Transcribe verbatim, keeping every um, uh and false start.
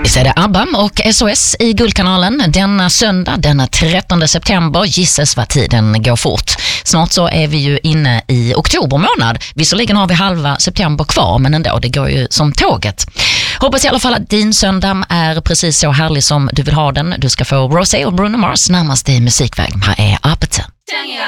Visst är det ABBA och S O S i Guldkanalen denna söndag, denna trettonde september. Gisses vad tiden går fort. Snart så är vi ju inne i oktober månad. Visserligen har vi halva september kvar, men ändå, det går ju som tåget. Hoppas i alla fall att din söndag är precis så härlig som du vill ha den. Du ska få Rosé och Bruno Mars närmast i musikväg. Här är Appetit.